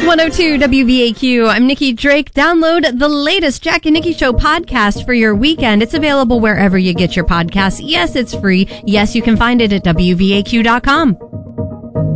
102 WVAQ. I'm Nikki Drake. Download the latest Jack and Nikki Show podcast for your weekend. It's available wherever you get your podcasts. Yes, it's free. Yes, you can find it at WVAQ.com.